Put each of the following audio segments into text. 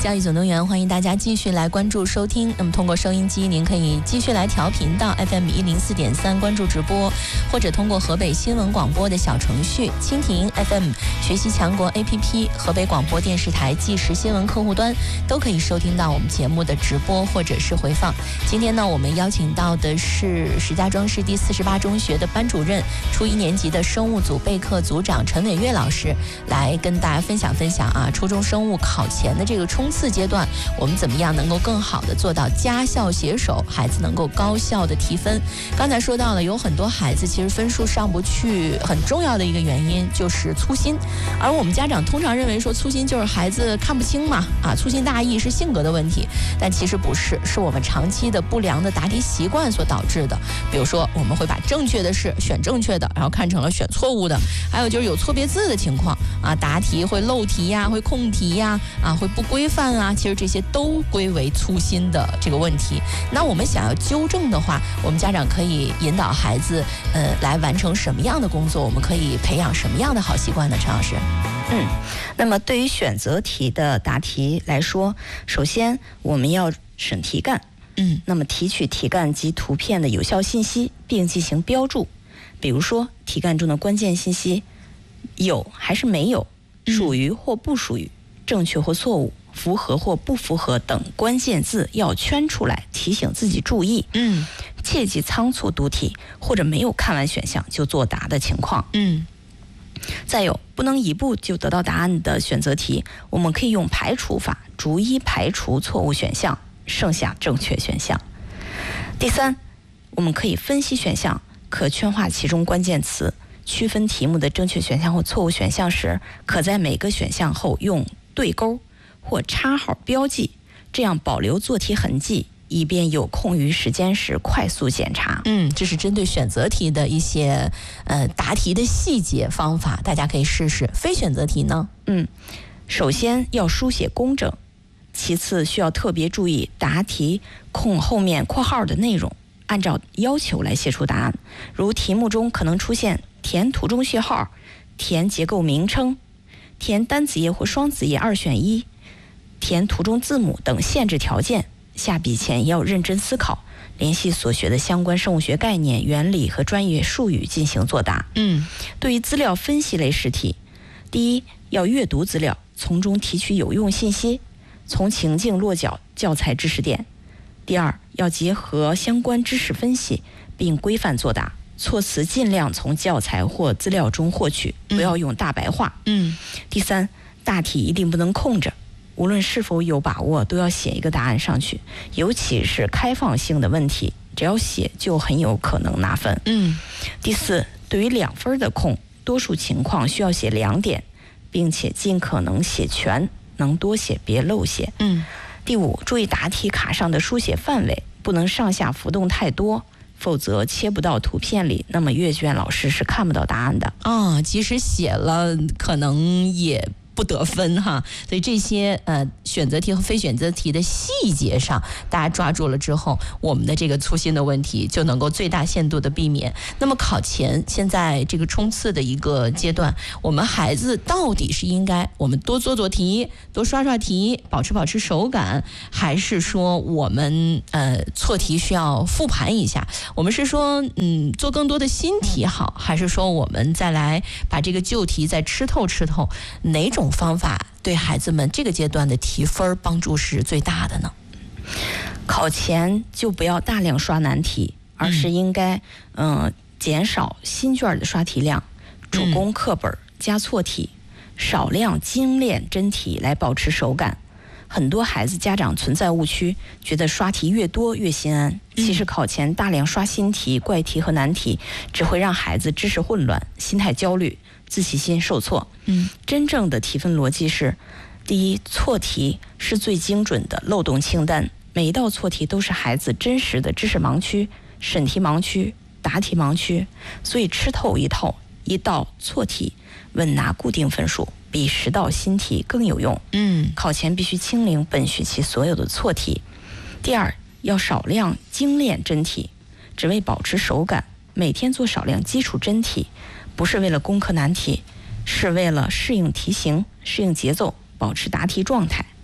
教育总动员，欢迎大家继续来关注收听。那么通过收音机，您可以继续来调频到 FM 104.3关注直播，或者通过河北新闻广播的小程序、蜻蜓 FM、学习强国 APP、河北广播电视台即时新闻客户端，都可以收听到我们节目的直播或者是回放。今天呢，我们邀请到的是石家庄市第48中学的班主任、初1年级的生物组备课组长陈伟月老师，来跟大家分享初中生物考前的这个冲刺阶段，我们怎么样能够更好的做到家校携手，孩子能够高效的提分。刚才说到了，有很多孩子其实分数上不去，很重要的一个原因就是粗心，而我们家长通常认为说粗心就是孩子看不清嘛，粗心大意是性格的问题，但其实不是，是我们长期的不良的答题习惯所导致的。比如说我们会把正确的事选正确的，然后看成了选错误的，还有就是有错别字的情况答题会漏题呀，会空题呀，会不规范啊，其实这些都归为粗心的这个问题。那我们想要纠正的话，我们家长可以引导孩子来完成什么样的工作，我们可以培养什么样的好习惯呢？陈老师。 那么对于选择题的答题来说，首先我们要审题干，那么提取题干及图片的有效信息，并进行标注。比如说题干中的关键信息有还是没有，属于或不属于，正确或错误，符合或不符合等关键字要圈出来，提醒自己注意。切忌仓促读题或者没有看完选项就作答的情况。再有，不能一步就得到答案的选择题，我们可以用排除法，逐一排除错误选项，剩下正确选项。第三，我们可以分析选项，可圈化其中关键词，区分题目的正确选项或错误选项时，可在每个选项后用对勾或插号标记，这样保留做题痕迹，以便有空余时间时快速检查。 这是针对选择题的一些答题的细节方法，大家可以试试。非选择题呢？ 首先要书写工整，其次需要特别注意答题空后面括号的内容，按照要求来写出答案。如题目中可能出现填图中序号、填结构名称、填单子页或双子页2选1、填图中字母等限制条件，下笔前要认真思考，联系所学的相关生物学概念、原理和专业术语进行作答。对于资料分析类试题，第一，要阅读资料，从中提取有用信息，从情境落脚教材知识点。第二，要结合相关知识分析，并规范作答，措辞尽量从教材或资料中获取，不要用大白话。第三，大题一定不能空着，无论是否有把握，都要写一个答案上去，尤其是开放性的问题，只要写就很有可能拿分。第四，对于2分的空，多数情况需要写2点，并且尽可能写全，能多写别漏写。第五，注意答题卡上的书写范围，不能上下浮动太多，否则切不到图片里，那么阅卷老师是看不到答案的。 即使写了，可能也不得分哈。所以这些选择题和非选择题的细节上，大家抓住了之后，我们的这个粗心的问题就能够最大限度的避免。那么考前现在这个冲刺的一个阶段，我们孩子到底是应该我们多做做题，多刷刷题，保持手感，还是说我们错题需要复盘一下？我们是说做更多的新题好，还是说我们再来把这个旧题再吃透？哪种方法对孩子们这个阶段的提分帮助是最大的呢？ 考前就不要大量刷难题，而是应该减少新卷的刷题量，主攻课本加错题，少量精炼真题来保持手感。很多孩子家长存在误区，觉得刷题越多越心安。其实考前大量刷新题、怪题和难题，只会让孩子知识混乱、心态焦虑、自信心受挫。真正的提分逻辑是：第一，错题是最精准的漏洞清单，每一道错题都是孩子真实的知识盲区、审题盲区、答题盲区，所以吃透一道错题，稳拿固定分数，比10道新题更有用。考前必须清零本学期所有的错题。第二，要少量精炼真题，只为保持手感，每天做少量基础真题，不是为了攻克难题，是为了适应题型、适应节奏，保持答题状态。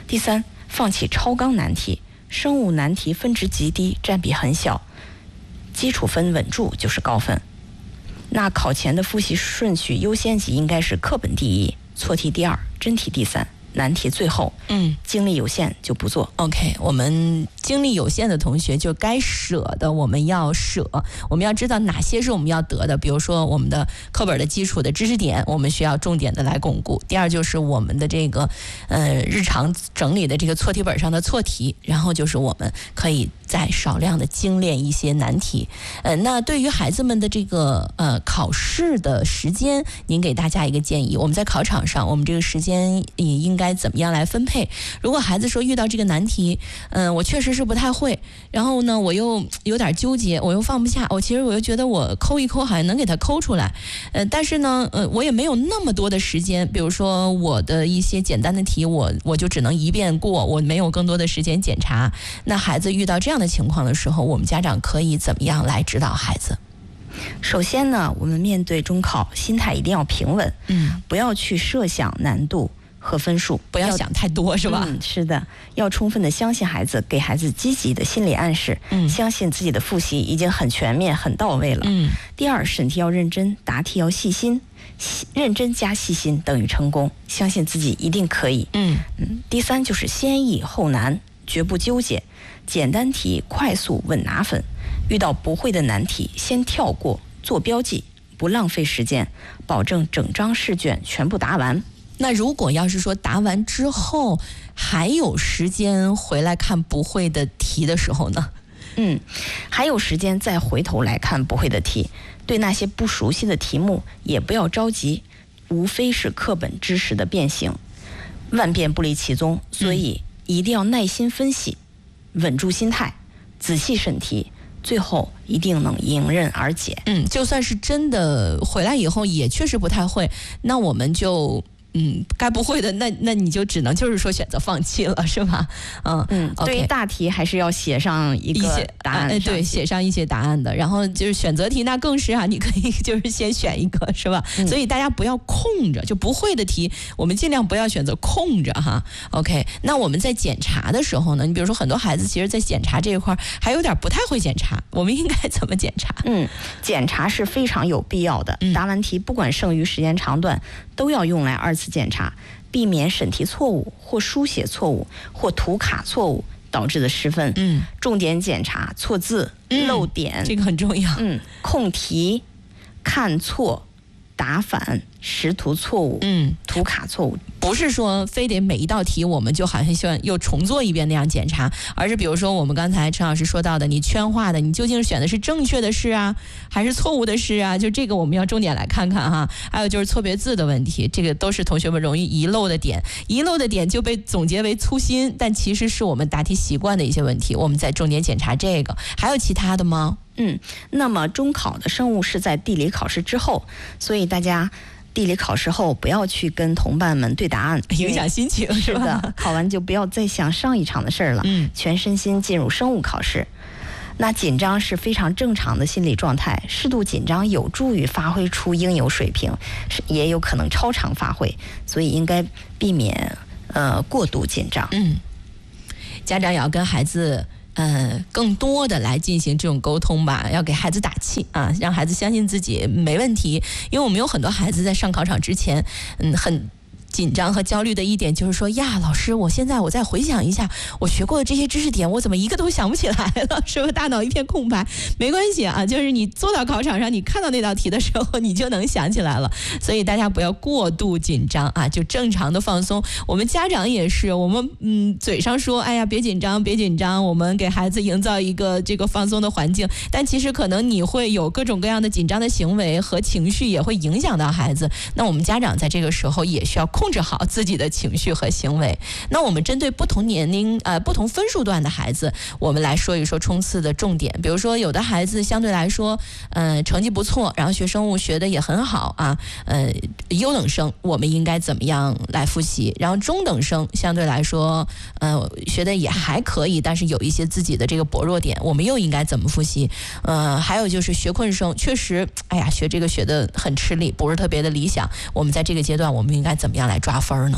第三，放弃超纲难题，生物难题分值极低，占比很小，基础分稳住就是高分。那考前的复习顺序优先级应该是课本第一，错题第二，真题第三，难题最后。精力有限就不做。 OK， 我们精力有限的同学就该舍的我们要舍，我们要知道哪些是我们要得的，比如说我们的课本的基础的知识点，我们需要重点的来巩固。第二就是我们的这个日常整理的这个错题本上的错题，然后就是我们可以再少量的精炼一些难题。那对于孩子们的这个考试的时间，您给大家一个建议，我们在考场上我们这个时间也应该怎么样来分配？如果孩子说遇到这个难题，我确实是不太会，然后呢我又有点纠结，我又放不下，其实我又觉得我抠一抠好像能给他抠出来，但是呢我也没有那么多的时间，比如说我的一些简单的题我就只能一遍过，我没有更多的时间检查。那孩子遇到这样的情况的时候，我们家长可以怎么样来指导孩子？ 首先呢，我们面对中考心态一定要平稳，不要去设想难度和分数， 不要想太多，是吧？ 是的，要充分的相信孩子，给孩子积极的心理暗示，相信自己的复习已经很全面很到位了。第二，审题要认真，答题要细心，认真加细心等于成功，相信自己一定可以。第三就是先易后难，绝不纠结，简单题快速稳拿分，遇到不会的难题先跳过，做标记，不浪费时间，保证整张试卷全部答完。 那如果要是说答完之后还有时间回来看不会的题的时候呢？ 还有时间再回头来看不会的题，对那些不熟悉的题目也不要着急，无非是课本知识的变形，万变不离其宗，所以一定要耐心分析，稳住心态，仔细审题，最后一定能迎刃而解。 就算是真的回来以后也确实不太会，那我们就该不会的，那你就只能就是说选择放弃了，是吧？ 对于大题还是要写上一个答案， 对，写上一些答案的。然后就是选择题，那更是你可以就是先选一个，是吧？所以大家不要空着，就不会的题，我们尽量不要选择空着哈。OK， 那我们在检查的时候呢，你比如说很多孩子其实在检查这一块还有点不太会检查，我们应该怎么检查？ 检查是非常有必要的。答完题不管剩余时间长短，都要用来2次检查，避免审题错误或书写错误或图卡错误导致的失分。重点检查错字、漏点， 这个很重要。 空题、看错、答反、识图错误、图卡错误。 不是说非得每一道题我们就好像希望又重做一遍那样检查，而是比如说我们刚才陈老师说到的，你圈画的，你究竟选的是正确的是啊，还是错误的是啊？就这个我们要重点来看看哈。还有就是错别字的问题，这个都是同学们容易遗漏的点，遗漏的点就被总结为粗心，但其实是我们答题习惯的一些问题，我们在重点检查这个。还有其他的吗？ 那么中考的生物是在地理考试之后，所以大家地理考试后不要去跟同伴们对答案， 影响心情，是吧？ 是的，考完就不要再想上一场的事儿了，全身心进入生物考试。那紧张是非常正常的心理状态，适度紧张有助于发挥出应有水平，也有可能超常发挥，所以应该避免过度紧张。 家长也要跟孩子更多的来进行这种沟通吧，要给孩子打气啊，让孩子相信自己没问题。因为我们有很多孩子在上考场之前，很紧张和焦虑的一点就是说呀，老师，我现在再回想一下我学过的这些知识点，我怎么一个都想不起来了，是不是大脑一片空白？没关系啊，就是你坐到考场上，你看到那道题的时候，你就能想起来了。所以大家不要过度紧张啊，就正常的放松。我们家长也是，我们嘴上说哎呀别紧张别紧张，我们给孩子营造一个这个放松的环境，但其实可能你会有各种各样的紧张的行为和情绪，也会影响到孩子。那我们家长在这个时候也需要控制好自己的情绪和行为。那我们针对不同年龄不同分数段的孩子，我们来说一说冲刺的重点。比如说有的孩子相对来说成绩不错，然后学生物学的也很好啊，优等生我们应该怎么样来复习？然后中等生相对来说学的也还可以，但是有一些自己的这个薄弱点，我们又应该怎么复习？还有就是学困生，确实哎呀学这个学的很吃力，不是特别的理想，我们在这个阶段我们应该怎么样来抓分呢？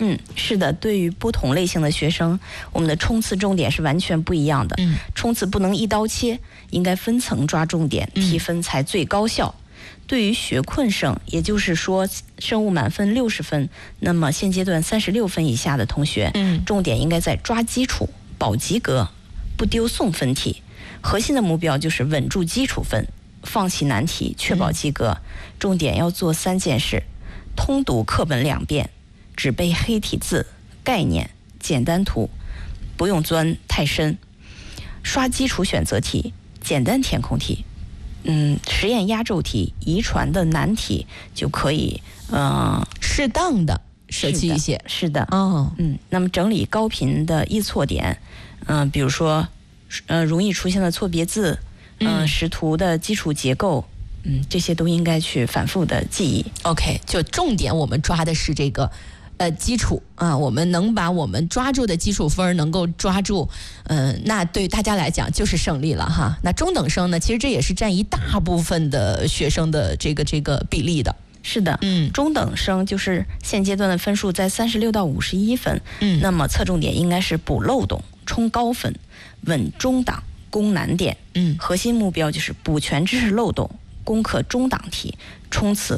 是的，对于不同类型的学生，我们的冲刺重点是完全不一样的。冲刺不能一刀切，应该分层抓重点，提分才最高效。对于学困生，也就是说生物满分60分，那么现阶段36分以下的同学，重点应该在抓基础，保及格，不丢送分题。核心的目标就是稳住基础分，放弃难题，确保及格。重点要做3件事：通读课本2遍，只背黑体字、概念、简单图，不用钻太深。刷基础选择题、简单填空题，实验压轴题、遗传的难题就可以适当的舍弃一些。 是的。那么整理高频的易错点，比如说容易出现的错别字，识图的基础结构，这些都应该去反复的记忆。 OK， 就重点我们抓的是这个基础啊，我们能把我们抓住的基础分能够抓住，那对大家来讲就是胜利了哈。那中等生呢，其实这也是占一大部分的学生的这个比例的。 是的，中等生就是现阶段的分数在36到51分，那么侧重点应该是补漏洞、冲高分、稳中档、攻难点，核心目标就是补全知识漏洞，攻克中档题，冲刺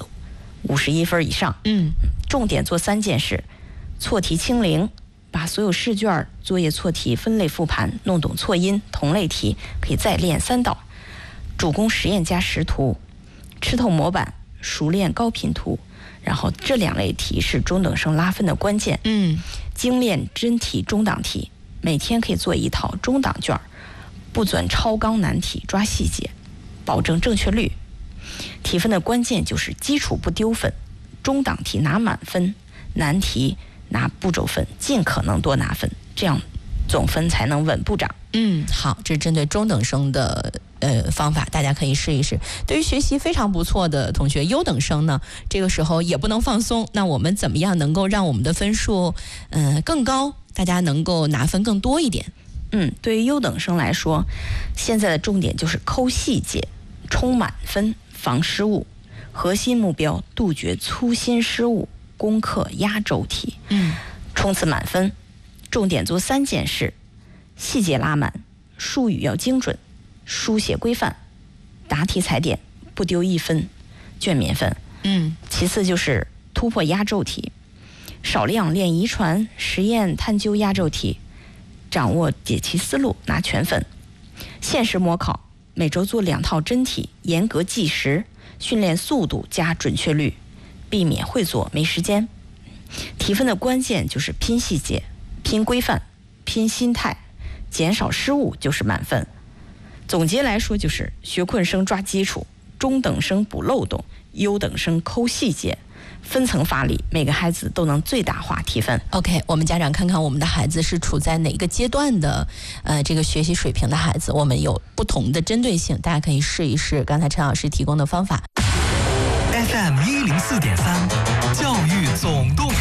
51分以上。重点做3件事：错题清零，把所有试卷作业错题分类复盘，弄懂错音，同类题可以再练3道；主攻实验加识图，吃透模板，熟练高频图。然后这2类题是中等生拉分的关键。精炼真题中档题，每天可以做1套中档卷，不钻超纲难题，抓细节，保证正确率。提分的关键就是基础不丢分，中档题拿满分，难题拿步骤分，尽可能多拿分，这样总分才能稳步涨。 好，这是针对中等生的方法，大家可以试一试。对于学习非常不错的同学，优等生呢，这个时候也不能放松。那我们怎么样能够让我们的分数更高，大家能够拿分更多一点？ 对于优等生来说，现在的重点就是抠细节，冲满分，防失误。核心目标杜绝粗心失误，攻克压轴题，冲刺满分。重点做3件事：细节拉满，术语要精准，书写规范，答题踩点，不丢1分，卷免分。其次就是突破压轴题，少量练遗传、实验探究压轴题，掌握解题思路拿全分。限时模考，每周做2套真题，严格计时，训练速度加准确率，避免会做没时间。提分的关键就是拼细节、拼规范、拼心态，减少失误就是满分。总结来说就是学困生抓基础，中等生补漏洞，优等生抠细节，分层发力，每个孩子都能最大化提分。 OK， 我们家长看看我们的孩子是处在哪个阶段的这个学习水平的孩子，我们有不同的针对性，大家可以试一试刚才陈老师提供的方法。 FM 104.3教育总动员。